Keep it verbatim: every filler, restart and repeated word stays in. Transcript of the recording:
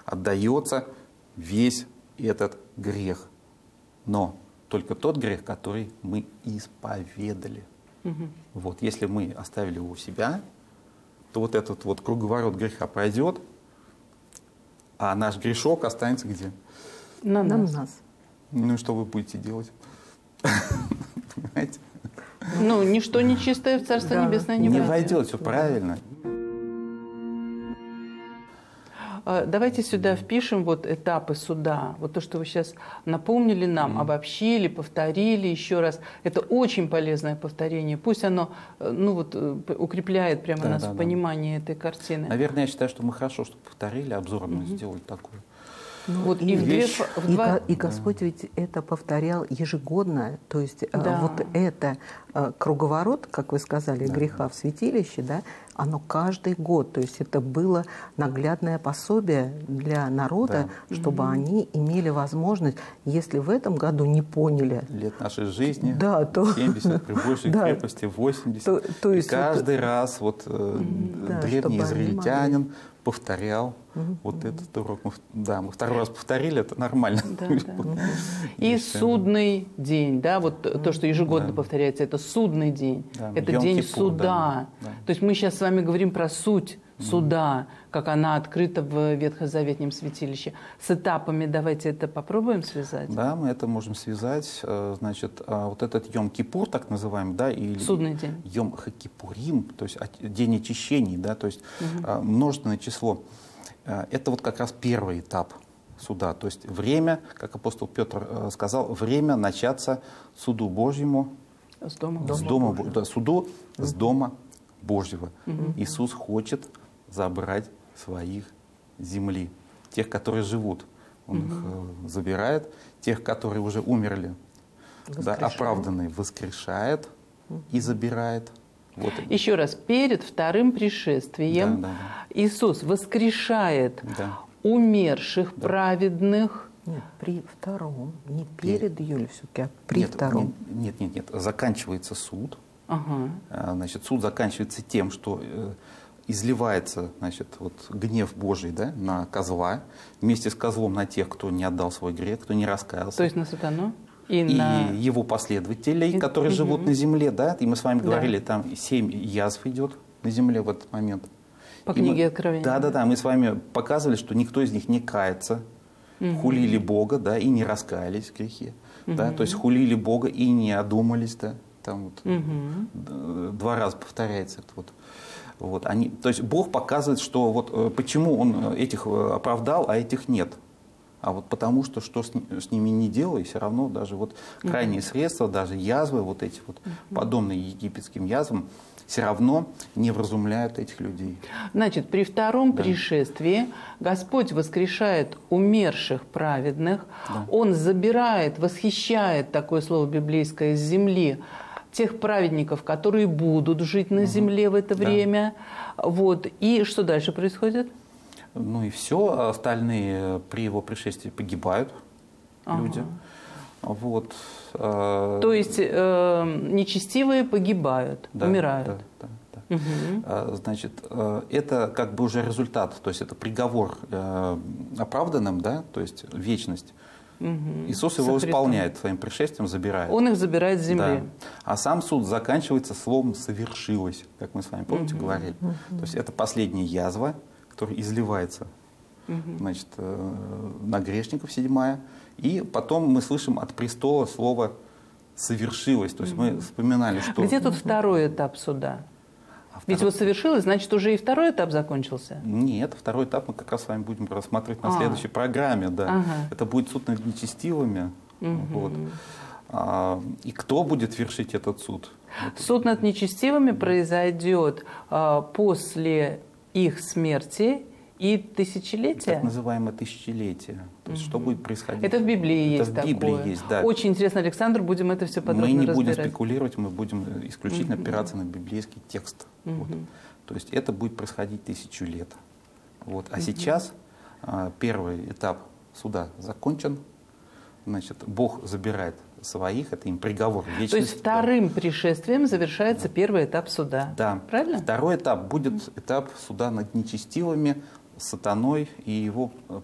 отдается весь этот грех. Но только тот грех, который мы исповедали. Угу. Вот, если мы оставили его у себя, то вот этот вот круговорот греха пройдет, а наш грешок останется где? На нас. нас. Ну и что вы будете делать? Понимаете? Ну, ничто нечистое в Царство да. Небесное не, не войдет. Все правильно. Давайте сюда впишем вот этапы суда. Вот то, что вы сейчас напомнили нам, mm-hmm. обобщили, повторили еще раз. Это очень полезное повторение. Пусть оно ну, вот, укрепляет прямо да, нас да, в понимании да. этой картины. Наверное, я считаю, что мы хорошо, что повторили, обзорно mm-hmm. сделали такое. Ну, вот и, и, в две, в два... и, и Господь ведь это повторял ежегодно, то есть да. вот это круговорот, как вы сказали, да. греха в святилище, да, оно каждый год, то есть это было наглядное пособие для народа, да. чтобы mm-hmm. они имели возможность, если в этом году не поняли лет нашей жизни, да, то... семьдесят, при большей да. крепости восемьдесят, то, то есть и каждый вот... раз вот mm-hmm. да, древний израильтянин повторял угу, вот угу. этот урок. Мы, да, мы второй раз повторили, это нормально. Да, да. И судный день, да, вот то, что ежегодно да. повторяется, это судный день, да, это день Кипур, суда. Да, да. То есть мы сейчас с вами говорим про суть суда, как она открыта в Ветхозаветнем святилище. С этапами давайте это попробуем связать. Да, мы это можем связать. Значит, вот этот Йом-Кипур, так называемый, да, или судный день. Йом-Хакипурим, то есть день очищений, да, то есть угу. множественное число. Это вот как раз первый этап суда. То есть время, как апостол Петр сказал, время начаться суду Божьему. С дома, с дома, дома да, суду угу. с дома Божьего. Угу. Иисус хочет забрать своих земли, тех, которые живут. Он угу. их э, забирает, тех, которые уже умерли, да, оправданные, воскрешает угу. и забирает. Вот. Еще раз, перед вторым пришествием да, да, да. Иисус воскрешает да. умерших, да. праведных. Нет, при втором, не перед июлем все-таки, а при нет, втором. Нет, нет, нет, заканчивается суд. Ага. Значит, суд заканчивается тем, что э, изливается, значит, вот, гнев Божий, да, на козла, вместе с козлом на тех, кто не отдал свой грех, кто не раскаялся. То есть на сатану? И, и на... его последователей, и... которые угу. живут на земле, да, и мы с вами говорили, да. там семь язв идет на земле в этот момент. По и книге мы... Откровения. Да, да, да, мы с вами показывали, что никто из них не кается, угу. хулили Бога, да, и не раскаялись в грехе, угу. да, то есть хулили Бога и не одумались, да. Там вот угу. два раза повторяется это вот. Вот, они, то есть Бог показывает, что вот почему Он этих оправдал, а этих нет. А вот потому что что с, с ними не делай, все равно даже вот крайние угу. средства, даже язвы, вот эти вот угу. подобные египетским язвам, все равно не вразумляют этих людей. Значит, при втором да. пришествии Господь воскрешает умерших праведных, да. Он забирает, восхищает, такое слово библейское, с земли тех праведников, которые будут жить на угу. земле в это да. время. Вот. И что дальше происходит? Ну и все. Остальные при его пришествии погибают ага. люди. Вот. То есть э, нечестивые погибают, да, умирают. Да, да, да. Угу. Значит, это как бы уже результат, то есть это приговор оправданным, да, то есть вечность. Угу. Иисус его Сохритом. Исполняет своим пришествием, забирает. Он их забирает с земли. Да. А сам суд заканчивается словом «совершилось», как мы с вами, помните, угу. говорили. Угу. То есть это последняя язва, которая изливается угу. значит, на грешников, седьмая. И потом мы слышим от престола слово «совершилось». То есть угу. мы вспоминали, что... Где тут второй этап суда? А Ведь вот совершилось, значит, уже и второй этап закончился? Нет, второй этап мы как раз с вами будем рассматривать на а. следующей программе. Да. Ага. Это будет суд над нечестивыми. Угу. Вот. А, и кто будет вершить этот суд? Суд над нечестивыми произойдет а, после их смерти и тысячелетия? Так называемое тысячелетие. То есть, угу. что будет происходить? Это в Библии это есть в Библии такое. Есть, да. Очень интересно, Александр, будем это все подробно разбирать. Мы не разбирать. будем спекулировать, мы будем исключительно угу. опираться на библейский текст. Угу. Вот. То есть это будет происходить тысячу лет. Вот. А угу. сейчас а, первый этап суда закончен. Значит, Бог забирает своих, это им приговор вечности. То есть вторым пришествием завершается да. первый этап суда. Да. Правильно? Второй этап будет этап суда над нечестивыми, сатаной и его